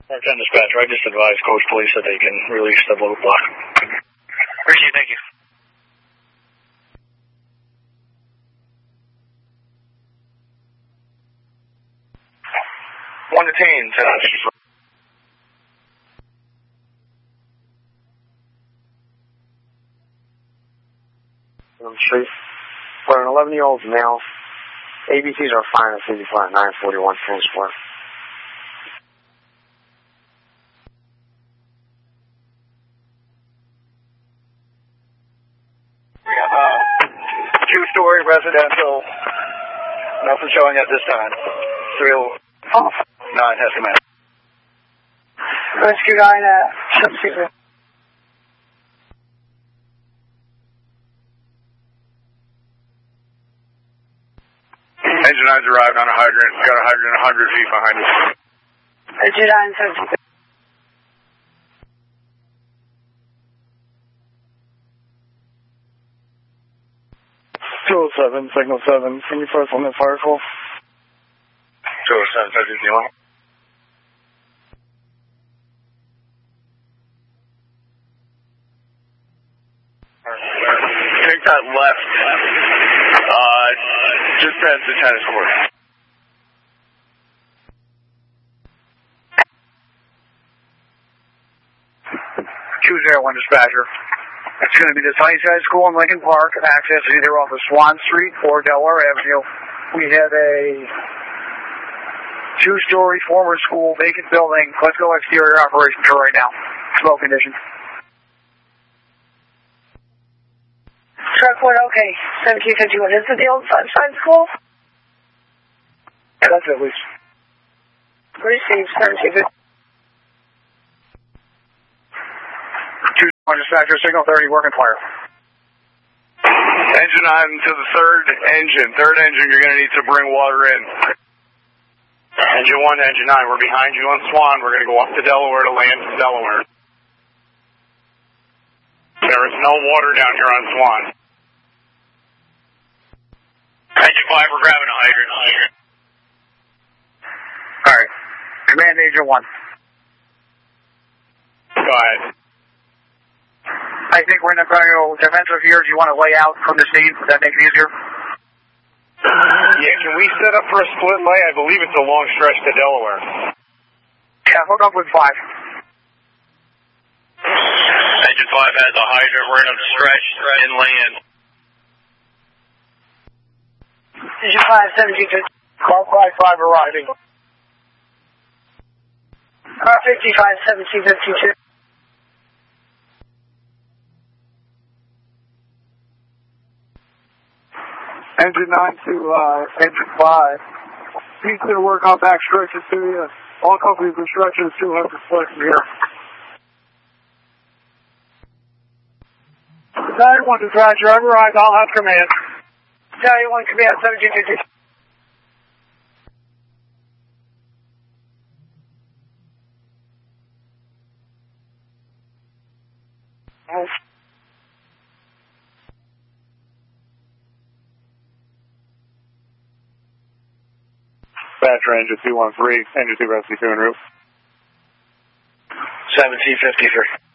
Mark 10 dispatcher, I just advised Coach Police that they can release the blue block. Appreciate it, thank you. One detained, 10. Street. We're an 11-year-old male. ABCs are firing at 54 at 941 Penn Square. We have a two-story residential. Nothing showing at this time. 309 has come in. Rescue 9, Engine 9's arrived on a hydrant. Got a hydrant 100 feet behind us. Rescue 9, 17. Signal 7, can you first on the fire call? 207, 51. Take that left, just past the tennis court. 201 dispatcher. It's going to be the Sunnyside School in Lincoln Park. Access is either off of Swan Street or Delaware Avenue. We have a two-story former school vacant building. Let's go exterior operation for right now. Smoke condition. Truck 1, okay. 1751. Is it the old Sunshine School? Yeah, that's it, Lisa. Received, 1751. 201 dispatcher, signal 30, working fire. Engine on to the third engine. Third engine, you're going to need to bring water in. Engine 1 to engine 9, we're behind you on Swan. We're going to go up to Delaware to land in Delaware. There is no water down here on Swan. Engine 5, we're grabbing a hydrant. Alright. Command Agent 1. Go ahead. I think we're going to go defensive here. Do you want to lay out from the scene? Would that make it easier? Yeah, can we set up for a split lay? I believe it's a long stretch to Delaware. Yeah, hook up with 5. Engine 5 has a hydrant. We're going to stretch and land. Engine 5, 1750. Car 5 arriving. Car 55, 1752. Engine 9 to engine 5. He's going to work on back stretches to you. All companies and stretches 200 foot from here. 91 dispatcher, I've arrived. I'll have command. 91 command, 1750. Dispatcher, engine 213, engine 2 rescue 2 en route. 1753.